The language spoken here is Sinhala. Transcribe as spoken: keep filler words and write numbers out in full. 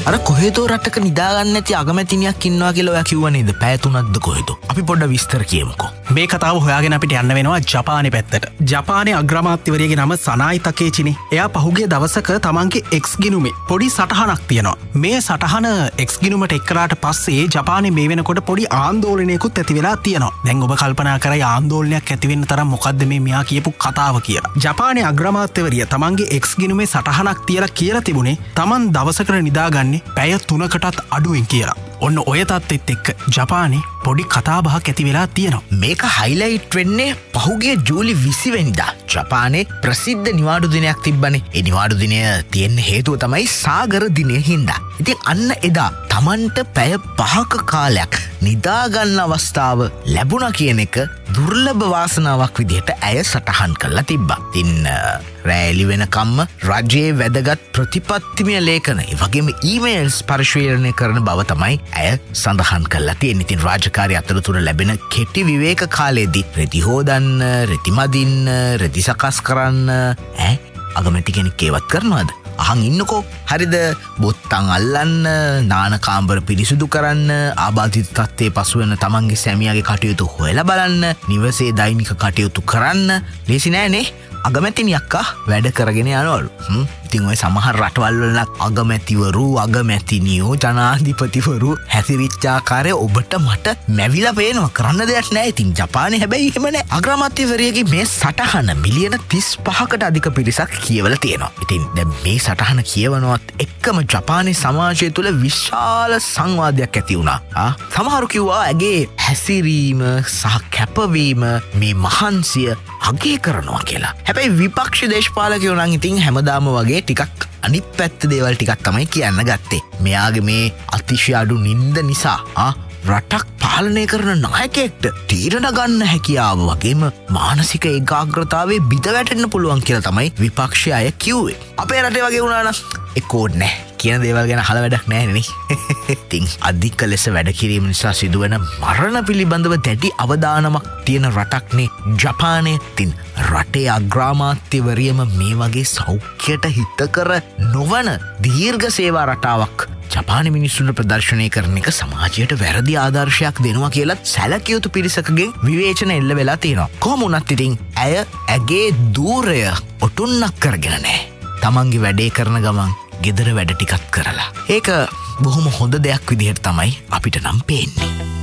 අර කොහෙදෝ රටක නිදාගන්න නැති අගමැතිනියක් ඉන්නවා කියලා ඔයා කිව්වා නේද? පැය තුනක්ද කොහෙදෝ. අපි පොඩ්ඩක් විස්තර කියමුකෝ. මේ කතාව හොයාගෙන අපිට යන්න වෙනවා ජපානයේ පැත්තට. ජපානයේ අග්‍රාමාත්‍යවරියගේ නම සනායි තකේචිනේ. එයා පහුගිය දවසක තමන්ගේ එක්ස් ගිණුමේ පොඩි සටහනක් තියනවා. මේ සටහන එක්ස් ගිණුමට එක්කලාට පස්සේ ජපානයේ මේ වෙනකොට පොඩි ආందోලනයකුත් ඇති වෙලා තියෙනවා. දැන් ඔබ කල්පනා කරයි ආందోලනයක් ඇති වෙන්න තරම් මොකද්ද මේ මෙයා කියපු කතාව කියලා. ජපානයේ අග්‍රාමාත්‍යවරිය තමන්ගේ එක්ස් ගිණුමේ සටහනක් තියලා කියලා තිබුණේ තමන් දවසකට නිදාගන්නේ පැය තුනකටත් අඩුවෙන් කියලා. ඔන්න ඔය තත්ත්වෙත් එක්ක ජපානයේ පොඩි කතාබහක් ඇති වෙලා තියෙනවා. මේක හයිලයිට් වෙන්නේ පහුගිය ජූලි විසි වෙනිදා ජපානයේ ප්‍රසිද්ධ නිවාඩු දිනයක් තිබ්බනේ. ඒ නිවාඩු දිනය තියෙන හේතුව තමයි සාගර දිනය හින්දා. ඉතින් අන්න එදා තමන්ට පැය පහක කාලයක් නිදාගන්න අවස්ථාව ලැබුණා කියන එක දුර්ලභ වාසනාවක් විදිහට ඇය සටහන් කරලා තිබ්බා. ඉතින් රැලි වෙනකම්ම රජයේ වැදගත් ප්‍රතිපත්තිමය ලේඛන ඒ වගේම ඊමේල්ස් පරිශීලනය කරන බව තමයි ඇය සඳහන් කරලා තියෙන්නේ. ඉතින් රාජකාරී අතරතුර ලැබෙන කෙටි විවේක කාලයේදී රෙදි හොදන්න, රෙදි මදින්න, රෙදි සකස් කරන්න ඈ අගමැති කෙනෙක් ඒවත් කරනවද? අහන් ඉන්නකෝ. හරිද? බොත්තම් අල්ලන්න, නාන කාමර පිරිසිදු කරන්න, ආබාධිත තත්ත්වයේ පසු වෙන තමන්ගේ සැමියාගේ කටයුතු හොයලා බලන්න, නිවසේ දෛනික කටයුතු කරන්න ලේසි නෑනේ. අගමැතිනි අක්කා වැඩ කරගෙන යනවලු. හ්ම්. ඉතින් ඔය සමහර රටවල් වල අගමැතිවරු, අගමැතිනියෝ, ජනාධිපතිවරු හැසිරිච්ච ආකාරය ඔබට මට මැවිලා පේනවා. කරන්න දෙයක් නෑ. ඉතින් ජපානයේ හැබැයි එහෙම නෑ. අග්‍රාමාත්‍යවරියගේ මේ සටහන මිලියන තිස් පහකට අධික පිරිසක් කියවලා තියෙනවා. ඉතින් දැන් මේ සටහන කියවනවත් එක්කම ජපානයේ සමාජය තුළ විශාල සංවාදයක් ඇති වුණා. ආ සමහරු කිව්වා ඇගේ හැසිරීම සහ කැපවීම මේ මහන්සිය අගය කරනවා කියලා. හැබැයි විපක්ෂ දේශපාලකයෝ නම් ඉතින් හැමදාම වගේ ටිකක් අනිත් පැත්ත දේවල් ටිකක් තමයි කියන්න ගත්තේ. මෙයාගේ මේ අතිශය අඩු නින්ද නිසා ආ රටක් පාලනය කරන නායකයෙක්ට තීරණ ගන්න හැකියාව වගේම මානසික ඒකාග්‍රතාවයේ බිඳ වැටෙන්න පුළුවන් කියලා තමයි විපක්ෂය අය කිව්වේ. අපේ රටේ වගේ වුණා නම් ඒකෝ නැහැ කියන දේවල් ගැන අහලා වැඩක් නැහැ නේ. ඉතින් අධික ලෙස වැඩ කිරීම නිසා සිදුවෙන මරණ පිළිබඳව දැඩි අවධානමක් තියෙන රටක්නේ ජපානය. ඉතින් රටේ අග්‍රාමාත්‍යවරියම මේ වගේ සෞඛ්‍යයට හිතකර නොවන දීර්ඝ සේවා රටාවක් ජපානයේ මිනිස්සුන්ට ප්‍රදර්ශනය කරන එක සමාජයට වැරදි ආදර්ශයක් දෙනවා කියලා සැලකිය යුතු පිරිසකගෙන් විවේචන එල්ල වෙලා තියෙනවා. කොහොම වුණත් ඉතින් ඇය ඇගේ දූරය ඔටුන්නක් කරගෙන නැහැ. තමන්ගේ වැඩේ කරන ගමන් ගෙදර වැඩ ටිකක් කරලා. ඒක බොහොම හොඳ දෙයක් විදිහට තමයි අපිට නම් පේන්නේ.